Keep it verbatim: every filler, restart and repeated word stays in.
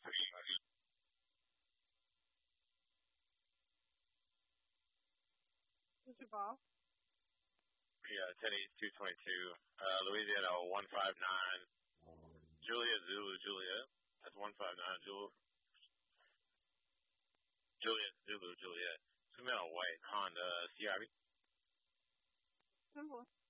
This is Bob. Yeah, ten East two twenty-two, uh, Louisiana one five nine, Julia Zulu Juliet. That's one five nine Jul. Juliet Zulu Juliet. Two men white Honda C R V. Simple.